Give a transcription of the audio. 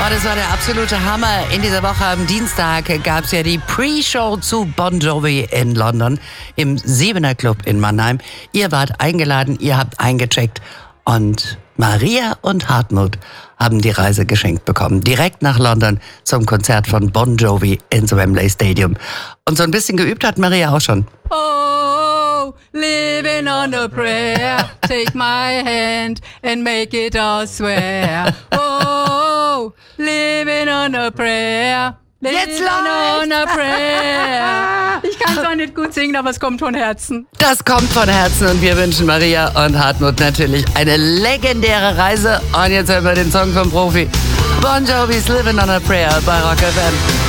Oh, das war der absolute Hammer. In dieser Woche am Dienstag gab es ja die Pre-Show zu Bon Jovi in London im 7er Club in Mannheim. Ihr wart eingeladen, ihr habt eingecheckt und Maria und Hartmut haben die Reise geschenkt bekommen. Direkt nach London zum Konzert von Bon Jovi ins Wembley Stadium. Und so ein bisschen geübt hat Maria auch schon. Oh, living on a prayer, take my hand and make it all swear. Oh, living on a prayer, Jetzt living läuft's. on a prayer. Ich kann zwar nicht gut singen, aber es kommt von Herzen. Das kommt von Herzen und wir wünschen Maria und Hartmut natürlich eine legendäre Reise. Und jetzt hören wir den Song vom Profi. Bon Jovi's Living on a Prayer bei Rock FM.